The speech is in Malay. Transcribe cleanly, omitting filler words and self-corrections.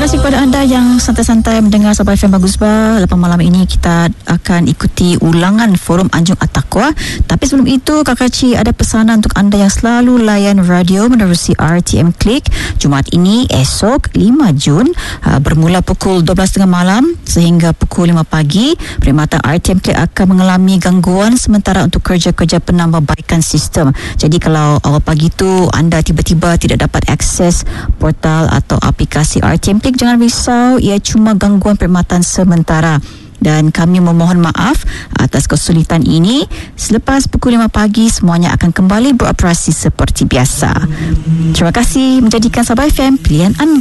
kasih kepada anda yang santai-santai mendengar Sabah FM Bagus Bar. Lepas malam ini kita akan ikuti ulangan Forum Anjung At-Taqwa. Tapi sebelum itu, Kak Cik ada pesanan untuk anda yang selalu layan radio menerusi RTM Click. Jumaat ini, esok 5 Jun, bermula pukul 12.30 malam sehingga pukul 5 pagi, perkhidmatan RTM Click akan mengalami gangguan sementara untuk kerja-kerja penambahbaikan sistem. Jadi kalau awal pagi tu anda tiba-tiba tidak dapat akses portal atau aplikasi RTM Click, jangan risau, ia cuma gangguan perkhidmatan sementara. Dan kami memohon maaf atas kesulitan ini. Selepas pukul 5 pagi, semuanya akan kembali beroperasi seperti biasa. Terima kasih menjadikan Sabah FM pilihan anda.